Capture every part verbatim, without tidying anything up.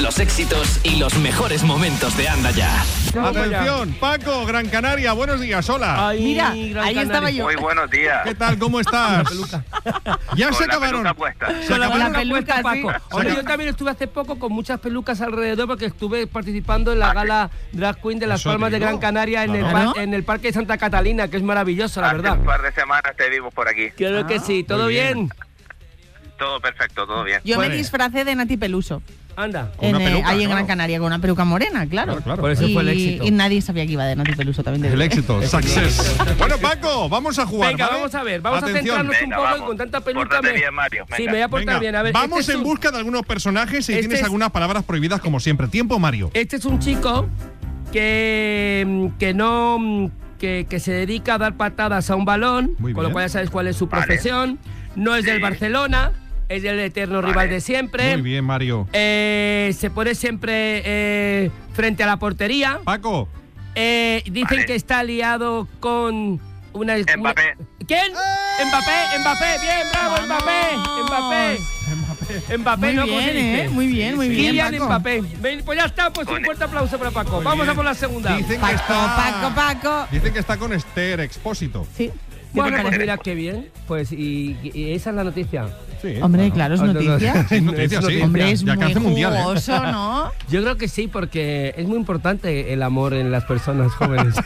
los éxitos y los mejores momentos de Anda Ya. Atención, Paco, Gran Canaria, buenos días, hola. Ay, Mira, Gran ahí Canaria. estaba yo. Muy buenos días. ¿Qué tal? ¿Cómo estás? Ya Con se la acabaron. peluca puesta. Se Con la acabaron. peluca peluca, puesta, sí. Paco. Hombre, Se yo también estuve hace poco con muchas pelucas alrededor porque estuve participando en la gala Drag Queen de Las Eso Palmas de digo. Gran Canaria en, el Claro. par- en el Parque de Santa Catalina, que es maravilloso, la Hace verdad. un par de semanas te vimos por aquí. Creo que sí. ¿Todo muy bien? bien. Todo perfecto, todo bien. Yo Pues- me disfracé de Nati Peluso. Anda. Con una en, eh, peluca, ahí en claro. Gran Canaria, con una peluca morena, claro. Claro, claro. Por eso y, fue el éxito. y nadie sabía que iba de Nati Peluso también. te El digo. éxito, success. Bueno, Paco, vamos a jugar. Venga, ¿vale? vamos a ver. Vamos Atención. a centrarnos Venga, un poco vamos. y con tanta peluca. Pórtate me- bien, Mario, Sí, venga. me voy a portar Venga, bien. A ver, vamos este es en un- busca de algunos personajes y Este tienes es- algunas palabras prohibidas como siempre. Tiempo, Mario. Este es un chico que, que no que, que se dedica a dar patadas a un balón, Muy con lo bien. cual ya sabes cuál es su Vale. profesión. No es del Sí. Barcelona, es del eterno Vale. rival de siempre. Muy bien, Mario. Eh, se pone siempre eh, frente a la portería. Paco. Eh, dicen Vale. que está liado con una... Mbappé. una- ¿Quién? Mbappé, Mbappé, bien, bravo, Mbappé, Mbappé. Mbappé, Muy no bien, consiste. ¿eh? Muy bien, muy bien, Kylian Paco. Mbappé. Ven, pues ya está, pues un Con- fuerte aplauso para Paco. Muy Vamos bien. a por la segunda. Dicen que Paco, está... Paco, Paco. Dicen que está con Esther Expósito. Sí. Bueno, Siempre pues parece- mira qué bien. Pues y, y esa es la noticia. Sí. Hombre, claro, es Ah, no, no. noticia. Es noticia, sí. Hombre, es Y muy alcance mundial, ¿eh? jugoso, ¿no? Yo creo que sí, porque es muy importante el amor en las personas jóvenes.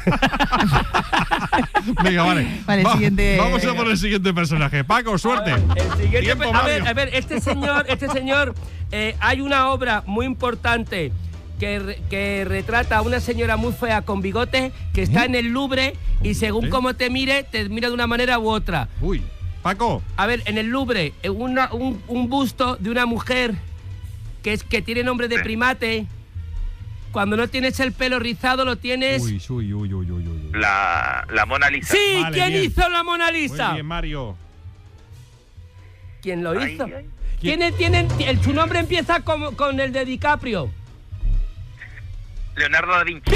Venga, vale. Vale, Va- siguiente. Vamos a por el siguiente personaje. Paco, suerte. El siguiente, Tiempo, a ver, Mario. a ver, este señor, este señor, eh, hay una obra muy importante que, re- que retrata a una señora muy fea con bigote que está en el Louvre y según ¿Sí? cómo te mire, te mira de una manera u otra. Uy, Paco. A ver, en el Louvre, eh, una- un, un busto de una mujer que, es, que tiene nombre de Sí. primate. Cuando no tienes el pelo rizado, lo tienes... Uy, uy, uy, uy, uy, uy. La, la Mona Lisa. ¡Sí! Vale, ¿Quién bien. hizo la Mona Muy Lisa? bien, Mario. ¿Quién lo Ay, hizo? ay. ¿Quién tiene, el, su nombre empieza con, con el de DiCaprio? Leonardo da Vinci.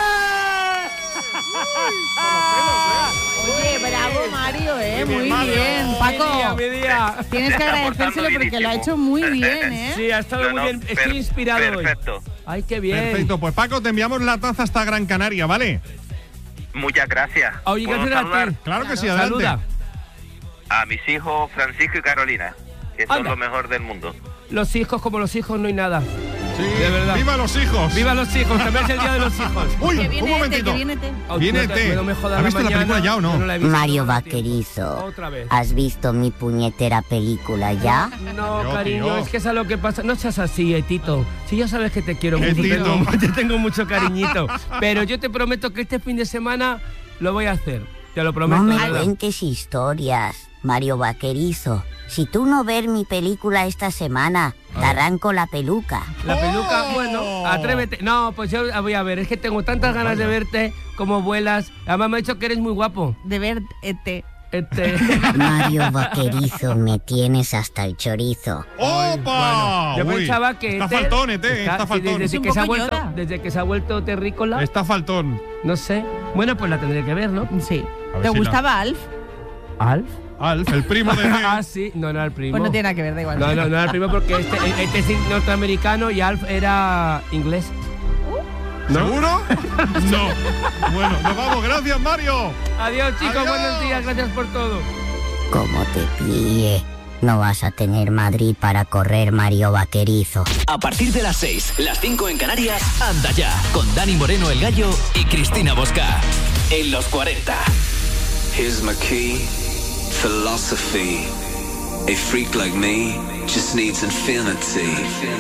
Oye, bravo, Mario, ¿eh? Muy Muy bien, bien. Mario. Paco, Mi día, mi día. tienes que Se está agradecérselo portando porque lo ha hecho bienísimo. muy bien, ¿eh? Sí, ha estado No, muy no, bien. Estoy per- inspirado hoy. Perfecto. Ay, qué bien. Perfecto, pues Paco, te enviamos la taza hasta Gran Canaria, ¿vale? Muchas gracias. Oye, ¿Puedo gracias a saludar ti. Claro que sí, adelante. Saluda. a mis hijos Francisco y Carolina, que son Anda. lo mejor del mundo? Los hijos, como los hijos, no hay nada. Sí, De verdad. ¡Viva los hijos! ¡Viva los hijos! También es el día de los hijos. Uy, Que un viene momentito. Ete, que viene Ete. Oh, Viene no te- Ete. no me jodas ¿Has visto la mañana. película ya o no? Yo la he visto. Mario No, tío. Vaquerizo, Otra vez. ¿has visto mi puñetera película ya? No, Tío, cariño, tío. es que es a lo que pasa. No seas así, Etito. Si ya sabes que te quiero mucho, te Etito. tengo, te tengo mucho cariñito. Pero yo te prometo que este fin de semana lo voy a hacer. Te lo prometo. No me de verdad. cuentes historias, Mario Vaquerizo. Si tú no ver mi película esta semana, te arranco la peluca. La peluca, ¡Oh! bueno, atrévete. No, pues yo voy a ver, es que tengo tantas ganas de verte como vuelas. Además me ha dicho que eres muy guapo. De ver Ete. Este... Mario Vaquerizo, me tienes hasta el chorizo. ¡Opa! Bueno, yo Uy, pensaba que Está Ete- faltón, Ete, está, sí, faltón. Desde, un que se ha poco vuelto, Yoda. desde que se ha vuelto terrícola, Está faltón. no sé. Bueno, pues la tendré que ver, ¿no? Sí. A ver ¿Te si la- gustaba Alf? ¿Alf? Alf, el primo de... Ah, sí, no, no era el primo. Pues no tiene nada que ver, da igual. No, no, no era el primo porque este, este es norteamericano y Alf era inglés. ¿No? ¿Seguro? No. Bueno, nos vamos. Gracias, Mario. Adiós, chicos, Adiós. buenos días, gracias por todo. Como te pille, no vas a tener Madrid para correr, Mario Vaquerizo. A partir de las seis, las cinco en Canarias, Anda Ya, con Dani Moreno el Gallo y Cristina Bosca. En los cuarenta. Here's my key, philosophy. A freak like me just needs infinity.